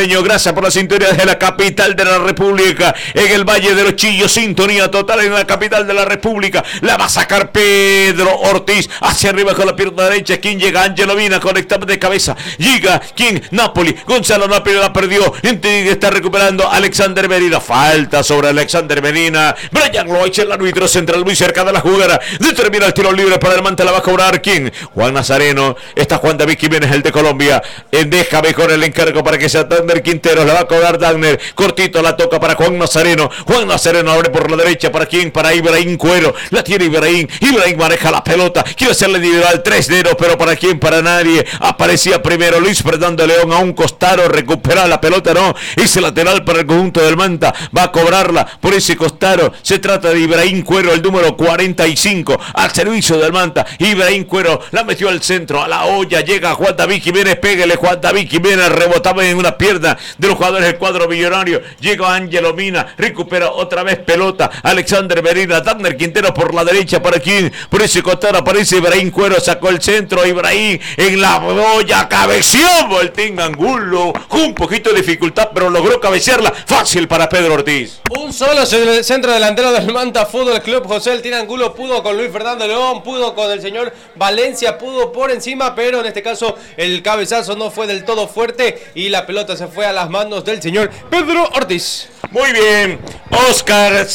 brasileño. Gracias por la sintonía desde la capital de la República, en el Valle de los Chillos. Sintonía total en la capital de la República. La va a sacar Pedro Ortiz hacia arriba con la pierna derecha. ¿Quién llega? Ángelo Mina conectando de cabeza. Llega, ¿quién? Napoli. Gonzalo Napoli la perdió. Está recuperando Alexander Medina. Falta sobre Alexander Medina. Brian Loaiza, el árbitro central, muy cerca de la jugada. Determina el tiro libre para el Manta. La va a cobrar ¿quién? Juan Nazareno. Está Juan David Jiménez, el de Colombia. Déjame con el encargo para que sea Dagner Quintero. La va a cobrar Dagner. Cortito la toca para Juan Nazareno. Juan Nazareno abre por la derecha. ¿Para quién? Para Ibrahim Cuero. La tiene Ibrahim. Ibrahim maneja la pelota. Quiere hacerle individual 3 dedos, pero ¿para quién? Para nadie. Aparecía primero Luis Fernando León a un costado. Recupera la pelota, no. Ese lateral para el conjunto del Manta. Va a cobrarla por ese costado. Se trata de Ibrahim Cuero, el número 45, al servicio del Manta. Ibrahim Cuero la metió al centro, a la olla. Llega Juan David Jiménez. Pégale Juan David Jiménez. Rebotaba en una pierna de los jugadores del cuadro millonario. Llega Ángelo Mina. Recupera otra vez pelota. Alexander Medina. Dagner Quintero por la derecha. ¿Para quién? Por ese costado aparece Ibrahim Cuero. Sacó el centro. Ibrahim en la olla. Cabeció Voltín Angulo. Con un poquito de dificultad, pero logró cabecearla. Fácil para Pedro Ortiz. Un solo centro delantero del Manta Fútbol Club. José El Tin Angulo pudo con Luis Fernando León. Pudo con el señor Valencia. Pudo por encima, pero en este caso el cabezazo no fue del todo fuerte. Y la pelota se fue a las manos del señor Pedro Ortiz. Muy bien, Oscar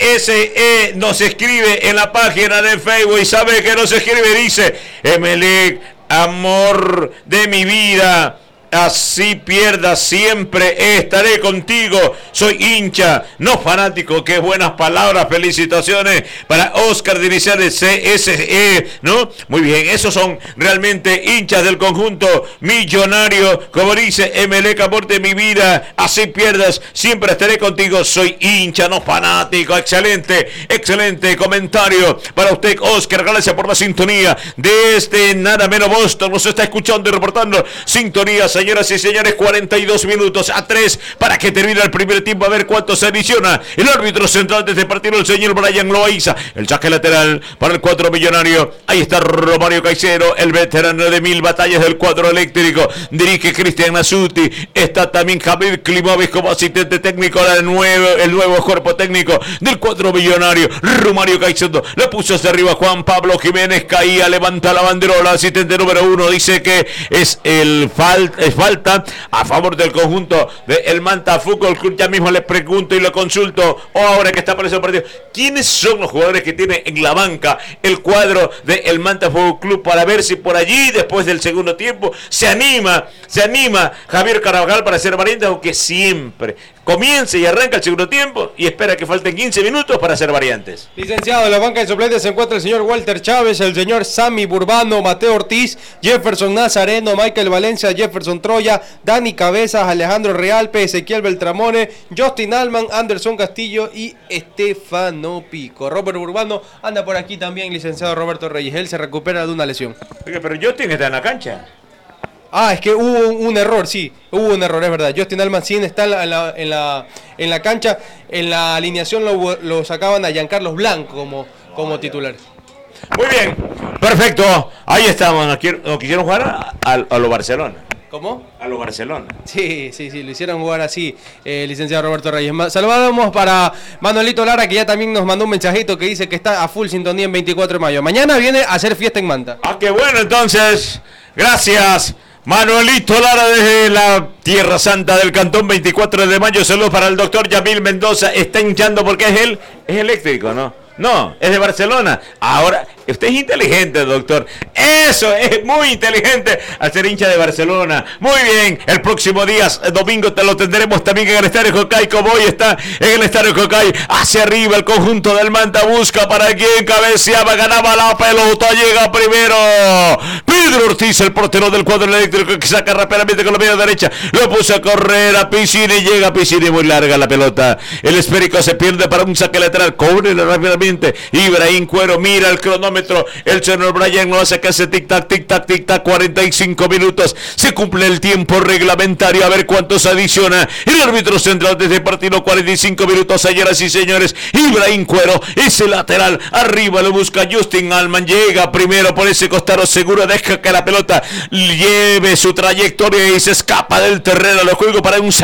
CSE nos escribe en la página de Facebook y sabe que nos escribe, dice: Emelec, amor de mi vida, así pierdas, siempre estaré contigo. Soy hincha, no fanático. Qué buenas palabras, felicitaciones para Oscar de iniciales CSE, ¿no? Muy bien, esos son realmente hinchas del conjunto millonario. Como dice Emelec, amor de mi vida, así pierdas, siempre estaré contigo. Soy hincha, no fanático. Excelente, excelente comentario para usted, Oscar. Gracias por la sintonía desde nada menos Boston. Nos está escuchando y reportando sintonía. Señoras y señores, 42 minutos a 3 para que termine el primer tiempo. A ver cuánto se adiciona. El árbitro central de este partido, el señor Brian Loaiza. El saque lateral para el cuadro millonario. Ahí está Romario Caicedo, el veterano de 1000 batallas del cuadro eléctrico. Dirige Cristian Nasuti. Está también Javier Klimovic como asistente técnico. El nuevo cuerpo técnico del cuadro millonario. Romario Caicedo le puso hacia arriba Juan Pablo Jiménez. Caía, levanta la banderola. Asistente número 1 dice que es falta a favor del conjunto del Manta Fútbol Club. Ya mismo les pregunto y lo consulto, ahora que está por ese partido, ¿quiénes son los jugadores que tiene en la banca el cuadro del Manta Fútbol Club, para ver si por allí después del segundo tiempo se anima Javier Carvajal para ser variante, aunque siempre comience y arranca el segundo tiempo y espera que falten 15 minutos para hacer variantes? Licenciado, en la banca de suplentes se encuentra el señor Walter Chávez, el señor Sammy Burbano, Mateo Ortiz, Jefferson Nazareno, Michael Valencia, Jefferson Troya, Dani Cabezas, Alejandro Realpe, Ezequiel Beltramone, Justin Alman, Anderson Castillo y Estefano Pico. Robert Burbano anda por aquí también, licenciado Roberto Reyes. Él se recupera de una lesión. Oye, pero Justin está en la cancha. Ah, es que hubo un error, sí, hubo un error, es verdad. Justin Alman sí está en la cancha. En la alineación lo sacaban a Giancarlos Blanco como titular. Muy bien, perfecto. Ahí estamos. ¿No quisieron jugar a lo Barcelona? ¿Cómo? A lo Barcelona. Sí, lo hicieron jugar así, licenciado Roberto Reyes. Saludamos para Manuelito Lara, que ya también nos mandó un mensajito que dice que está a full sintonía en 24 de mayo. Mañana viene a hacer fiesta en Manta. Ah, qué bueno, entonces. Gracias, Manuelito Lara, desde la Tierra Santa del Cantón. 24 de mayo. Saludos para el doctor Yamil Mendoza. Está hinchando porque es eléctrico, ¿no? No, es de Barcelona. Ahora, usted es inteligente, doctor. Eso es muy inteligente, al ser hincha de Barcelona. Muy bien, el próximo día, domingo, te lo tendremos también en el Estadio Jocay. Como hoy está en el Estadio Jocay, hacia arriba el conjunto del Manta busca para quien cabeceaba, ganaba la pelota, llega primero Pedro Ortiz, el portero del cuadro eléctrico, que saca rápidamente con la media derecha, lo puso a correr a Piscini, llega a Piscini, muy larga la pelota, el esférico se pierde para un saque lateral, cóbrele rápidamente. Ibrahim Cuero mira el cronómetro, el señor Brian no hace que hace tic-tac, tic-tac, tic-tac, 45 minutos, se cumple el tiempo reglamentario, a ver cuántos adiciona el árbitro central desde el partido. 45 minutos, señoras y señores. Ibrahim Cuero, ese lateral, arriba lo busca Justin Alman, llega primero por ese costado seguro, deja que la pelota lleve su trayectoria y se escapa del terreno, lo juego para un